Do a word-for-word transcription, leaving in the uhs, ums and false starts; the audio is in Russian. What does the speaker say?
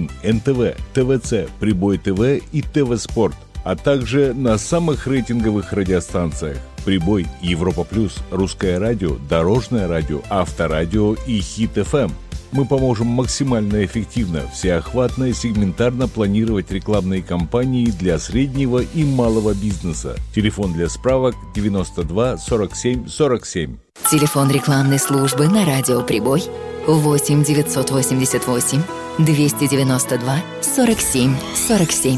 один, эн тэ вэ, тэ вэ цэ, Прибой ТВ и ТВ Спорт, а также на самых рейтинговых радиостанциях: Прибой, Европа Плюс, Русское радио, Дорожное радио, Авторадио и Хит эф эм. Мы поможем максимально эффективно, всеохватно и сегментарно планировать рекламные кампании для среднего и малого бизнеса. Телефон для справок девяносто два сорок семь сорок семь. Телефон рекламной службы на радио «Прибой» восемь девятьсот восемьдесят восемь двести девяносто два сорок семь сорок семь.